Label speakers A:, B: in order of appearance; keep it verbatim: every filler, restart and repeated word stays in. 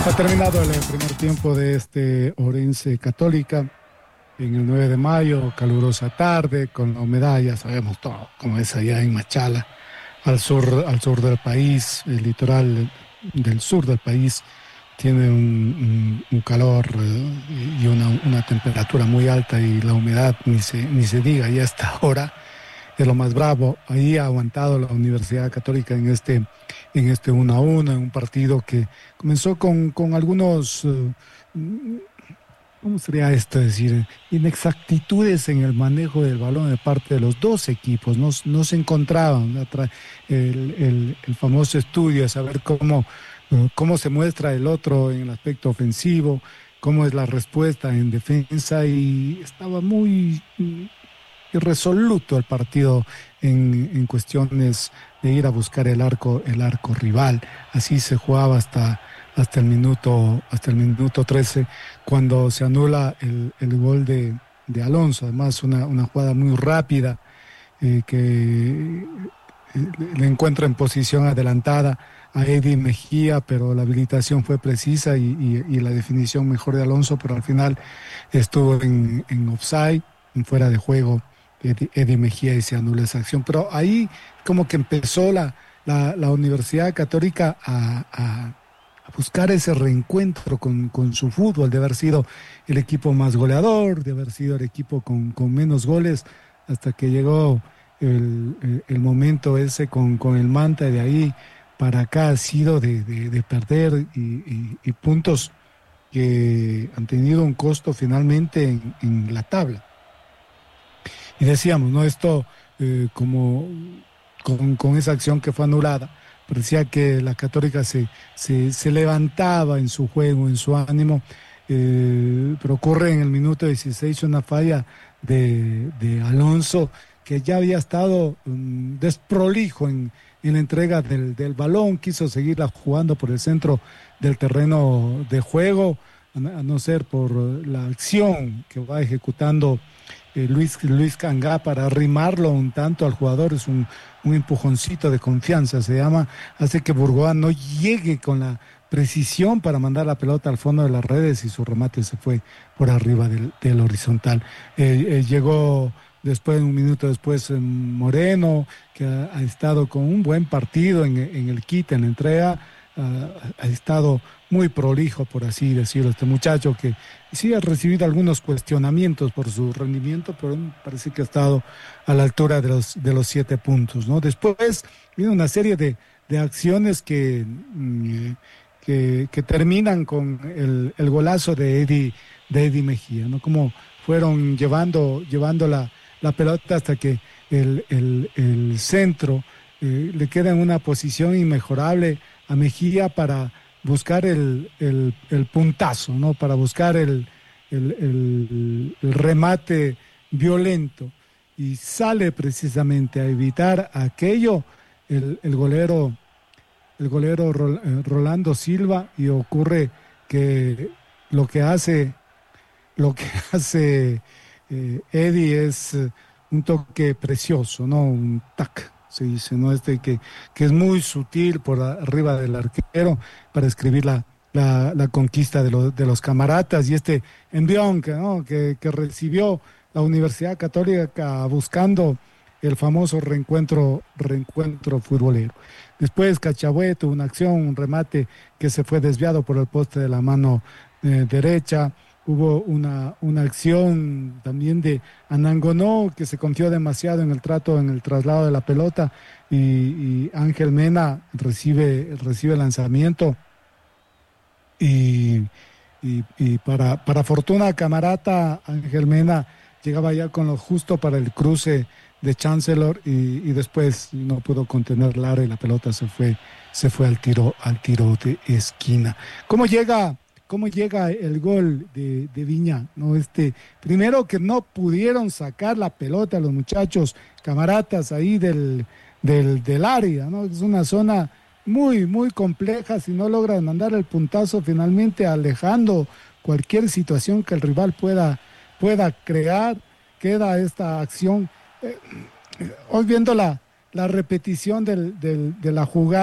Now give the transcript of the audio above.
A: Ha terminado el primer tiempo de este Orense Católica en el nueve de mayo, calurosa tarde, con la humedad, ya sabemos todo, como es allá en Machala, al sur, al sur del país, el litoral del sur del país tiene un, un, un calor eh, y una, una temperatura muy alta y la humedad ni se, ni se diga, y hasta ahora es lo más bravo. Ahí ha aguantado la Universidad Católica en este, en este uno a uno, en un partido que comenzó con, con algunos, uh, ¿cómo sería esto? Es decir, inexactitudes en el manejo del balón de parte de los dos equipos. No, no se encontraban. El, el, el famoso estudio de saber cómo, uh, cómo se muestra el otro en el aspecto ofensivo, cómo es la respuesta en defensa, y estaba muy irresoluto el partido en, en cuestiones de ir a buscar el arco, el arco rival. Así se jugaba hasta, hasta el minuto, hasta el minuto trece, cuando se anula el, el gol de, de Alonso. Además, una, una jugada muy rápida eh, que le encuentra en posición adelantada a Eddie Mejía, pero la habilitación fue precisa y, y, y la definición mejor de Alonso, pero al final estuvo en, en offside, en fuera de juego. Eddie, Eddie Mejía, y se anula esa acción. Pero ahí como que empezó la, la, la Universidad Católica a, a, a buscar ese reencuentro con, con su fútbol, de haber sido el equipo más goleador, de haber sido el equipo con, con menos goles, hasta que llegó el, el, el momento ese con, con el Manta. De ahí para acá ha sido de, de, de perder y, y, y puntos que han tenido un costo finalmente en, en la tabla. Y decíamos, ¿no? Esto eh, como con, con esa acción que fue anulada, parecía que la Católica se, se, se levantaba en su juego, en su ánimo, eh, pero ocurre en el minuto dieciséis una falla de, de Alonso, que ya había estado um, desprolijo en, en la entrega del, del balón, quiso seguirla jugando por el centro del terreno de juego, a no ser por la acción que va ejecutando Eh, Luis, Luis Cangá para arrimarlo un tanto al jugador. Es un, un empujoncito de confianza, se llama, hace que Burgoa no llegue con la precisión para mandar la pelota al fondo de las redes, y su remate se fue por arriba del, del horizontal. Eh, eh, llegó después, un minuto después, eh, Moreno, que ha, ha estado con un buen partido en, en el quite, en la entrega. Uh, ha estado muy prolijo, por así decirlo, este muchacho, que sí ha recibido algunos cuestionamientos por su rendimiento, pero parece que ha estado a la altura de los, de los siete puntos, ¿no? Después viene una serie de, de acciones que, que, que terminan con el, el golazo de Eddie, de Eddie Mejía, ¿no? Como fueron llevando, llevando la, la pelota hasta que el, el, el centro eh, le queda en una posición inmejorable a Mejía para buscar el, el, el puntazo, ¿no? Para buscar el, el, el, el remate violento, y sale precisamente a evitar aquello el, el golero el golero Rolando Silva, y ocurre que lo que hace lo que hace eh, Eddie es eh, un toque precioso, ¿no? Un tac, se dice, ¿no? Este que, que es muy sutil por arriba del arquero para escribir la, la, la conquista de, lo, de los camaratas, y este envión que, ¿no? que, que recibió la Universidad Católica buscando el famoso reencuentro, reencuentro futbolero. Después Cachabué tuvo una acción, un remate que se fue desviado por el poste de la mano eh, derecha. Hubo una, una acción también de Anangonó, que se confió demasiado en el trato, en el traslado de la pelota, y, y Ángel Mena recibe, recibe el lanzamiento, y, y, y para, para fortuna camarata, Ángel Mena llegaba ya con lo justo para el cruce de Chancellor, y, y después no pudo contener Lara y la pelota se fue, se fue al tiro, al tiro de esquina. ¿Cómo llega... ¿Cómo llega el gol de, de Viña? ¿No? Este, primero, que no pudieron sacar la pelota a los muchachos camaratas ahí del, del, del área, ¿no? Es una zona muy, muy compleja. Si no logran mandar el puntazo, finalmente alejando cualquier situación que el rival pueda, pueda crear, queda esta acción. Eh, hoy viendo la, la repetición del, del, de la jugada,